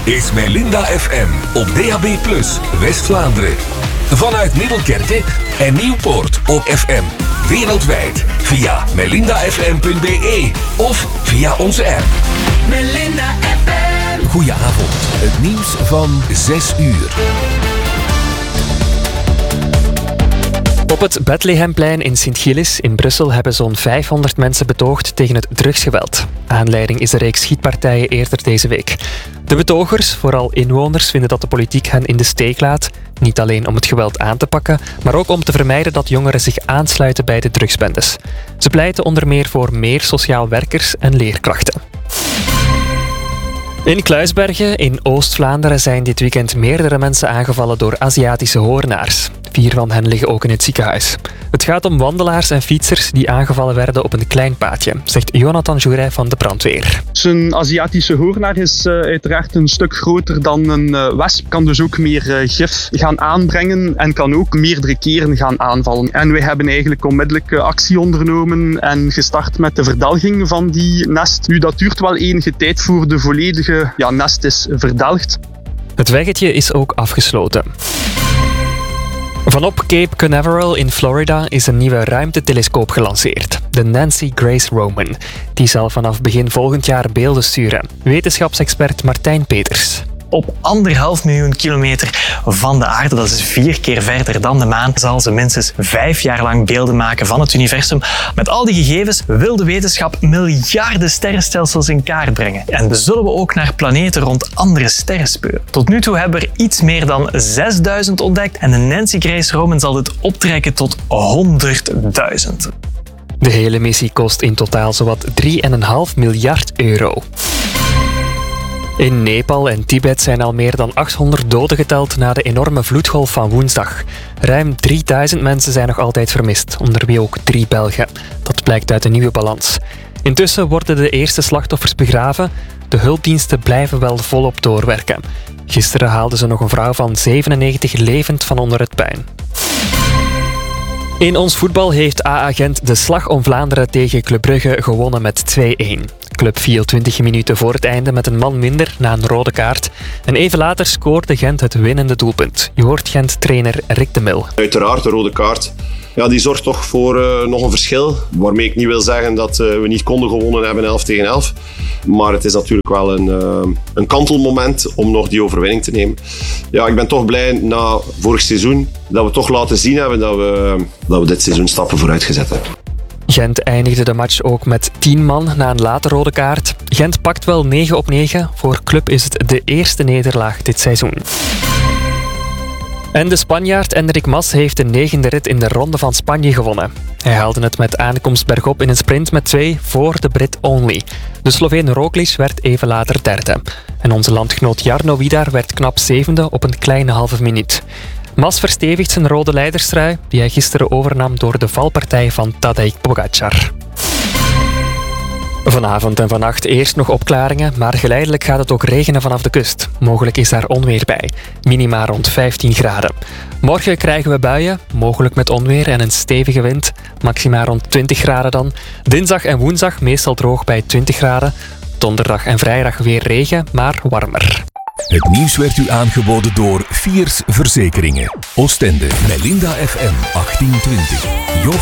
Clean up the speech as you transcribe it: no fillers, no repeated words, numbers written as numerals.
is Melinda FM op DAB+, West-Vlaanderen. Vanuit Middelkerke en Nieuwpoort op FM. Wereldwijd via melindafm.be of via onze app. Melinda FM. Goedenavond, het nieuws van 6 uur. Op het Bethlehemplein in Sint-Gilles in Brussel hebben zo'n 500 mensen betoogd tegen het drugsgeweld. Aanleiding is de reeks schietpartijen eerder deze week. De betogers, vooral inwoners, vinden dat de politiek hen in de steek laat. Niet alleen om het geweld aan te pakken, maar ook om te vermijden dat jongeren zich aansluiten bij de drugsbendes. Ze pleiten onder meer voor meer sociaal werkers en leerkrachten. In Kluisbergen in Oost-Vlaanderen zijn dit weekend meerdere mensen aangevallen door Aziatische hoornaars. 4 van hen liggen ook in het ziekenhuis. Het gaat om wandelaars en fietsers die aangevallen werden op een klein paadje, zegt Jonathan Jouret van de brandweer. Zo'n Aziatische hoornaar is uiteraard een stuk groter dan een wesp. Kan dus ook meer gif gaan aanbrengen en kan ook meerdere keren gaan aanvallen. En wij hebben eigenlijk onmiddellijk actie ondernomen en gestart met de verdelging van die nest. Nu, dat duurt wel enige tijd voor de volledige nest is verdelgd. Het weggetje is ook afgesloten. Vanop Cape Canaveral in Florida is een nieuwe ruimtetelescoop gelanceerd. De Nancy Grace Roman. Die zal vanaf begin volgend jaar beelden sturen. Wetenschapsexpert Martijn Peters. Op 1,5 miljoen kilometer van de aarde, dat is 4 keer verder dan de maan, zal ze minstens 5 jaar lang beelden maken van het universum. Met al die gegevens wil de wetenschap miljarden sterrenstelsels in kaart brengen. En zullen we ook naar planeten rond andere sterren speuren. Tot nu toe hebben we er iets meer dan 6000 ontdekt en de Nancy Grace Roman zal dit optrekken tot 100.000. De hele missie kost in totaal zowat 3,5 miljard euro. In Nepal en Tibet zijn al meer dan 800 doden geteld na de enorme vloedgolf van woensdag. Ruim 3000 mensen zijn nog altijd vermist, onder wie ook 3 Belgen. Dat blijkt uit de nieuwe balans. Intussen worden de eerste slachtoffers begraven. De hulpdiensten blijven wel volop doorwerken. Gisteren haalden ze nog een vrouw van 97 levend van onder het puin. In ons voetbal heeft AA Gent de slag om Vlaanderen tegen Club Brugge gewonnen met 2-1. De club viel 20 minuten voor het einde met een man minder na een rode kaart. En even later scoorde Gent het winnende doelpunt. Je hoort Gent-trainer Rick de Mil. Uiteraard, de rode kaart. Ja, die zorgt toch voor nog een verschil. Waarmee ik niet wil zeggen dat we niet konden gewonnen hebben 11 tegen 11. Maar het is natuurlijk wel een kantelmoment om nog die overwinning te nemen. Ja, ik ben toch blij na vorig seizoen dat we toch laten zien hebben dat we dit seizoen stappen vooruit gezet hebben. Gent eindigde de match ook met 10 man na een late rode kaart. Gent pakt wel 9 op 9. Voor club is het de eerste nederlaag dit seizoen. En de Spanjaard Enric Mas heeft de 9e rit in de Ronde van Spanje gewonnen. Hij haalde het met aankomst bergop in een sprint met 2 voor de Brit Only. De Sloveen Roglič werd even later 3e. En onze landgenoot Jarno Vidar werd knap 7e op een kleine halve minuut. Mas verstevigt zijn rode leiderstrui, die hij gisteren overnam door de valpartij van Tadej Pogačar. Vanavond en vannacht eerst nog opklaringen, maar geleidelijk gaat het ook regenen vanaf de kust. Mogelijk is daar onweer bij. Minima rond 15 graden. Morgen krijgen we buien, mogelijk met onweer en een stevige wind. Maxima rond 20 graden dan. Dinsdag en woensdag meestal droog bij 20 graden. Donderdag en vrijdag weer regen, maar warmer. Het nieuws werd u aangeboden door Fiers Verzekeringen. Oostende, Melinda FM 1820.